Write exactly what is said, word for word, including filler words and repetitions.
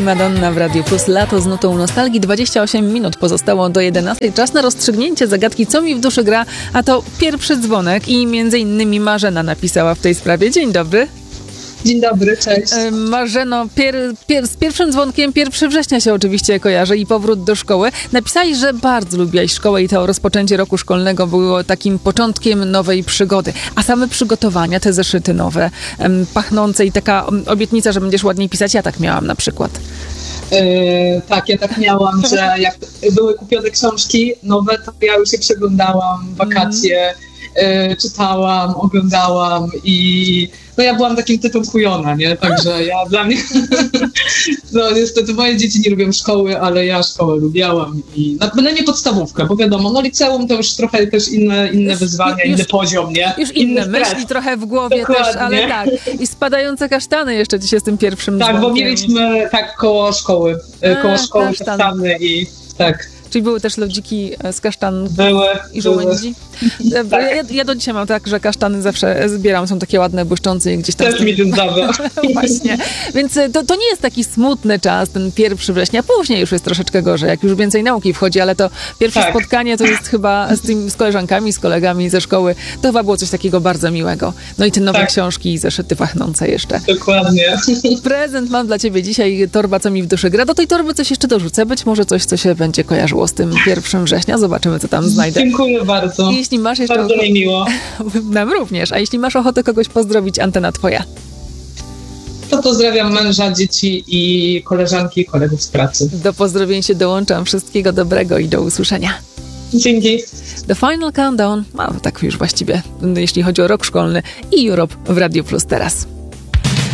Madonna w Radiu Plus. Lato z nutą nostalgii. dwadzieścia osiem minut pozostało do jedenastej. Czas na rozstrzygnięcie zagadki, co mi w duszy gra, a to pierwszy dzwonek i między innymi Marzena napisała w tej sprawie. Dzień dobry. Dzień dobry, cześć. Marzeno, pier, pier, z pierwszym dzwonkiem pierwszego września się oczywiście kojarzy i powrót do szkoły. Napisałeś, że bardzo lubiłaś szkołę i to rozpoczęcie roku szkolnego było takim początkiem nowej przygody. A same przygotowania, te zeszyty nowe, em, pachnące i taka obietnica, że będziesz ładniej pisać, ja tak miałam na przykład. Yy, tak, ja tak miałam, że jak były kupione książki nowe, to ja już je przeglądałam, wakacje, mm. yy, czytałam, oglądałam i no ja byłam takim typem chujona, nie? Także ja dla mnie, no niestety moje dzieci nie lubią szkoły, ale ja szkołę lubiałam i no, bynajmniej podstawówkę, bo wiadomo, no liceum to już trochę też inne, inne już, wyzwania, już, inny poziom, nie? Już inne inny myśli trochę w głowie Dokładnie. Też, ale tak. I spadające kasztany jeszcze dzisiaj z tym pierwszym Tak, dzwonkiem. Bo mieliśmy tak koło szkoły, A, koło szkoły kasztany. kasztany i tak. Czyli były też lodziki z kasztan były, i żołędzi? Tak. Ja, ja do dzisiaj mam tak, że kasztany zawsze zbieram, są takie ładne, błyszczące i gdzieś tam... Też mi ten zdarza. Właśnie. Więc to, to nie jest taki smutny czas, ten pierwszy września. Później już jest troszeczkę gorzej, jak już więcej nauki wchodzi, ale to pierwsze tak. spotkanie to jest chyba z, tym, z koleżankami, z kolegami ze szkoły. To chyba było coś takiego bardzo miłego. No i te nowe tak. książki i zeszyty pachnące jeszcze. Dokładnie. Prezent mam dla ciebie dzisiaj, torba, co mi w duszy gra. Do tej torby coś jeszcze dorzucę, być może coś, co się będzie kojarzyło z tym pierwszym września. Zobaczymy, co tam znajdę. Dziękuję bardzo. I jeśli masz jeszcze bardzo ochotę... mi miło. Nam również. A jeśli masz ochotę kogoś pozdrowić, antena twoja. To pozdrawiam męża, dzieci i koleżanki i kolegów z pracy. Do pozdrowień się dołączam. Wszystkiego dobrego i do usłyszenia. Dzięki. The Final Countdown, no tak już właściwie, jeśli chodzi o rok szkolny i Europe w Radiu Plus teraz.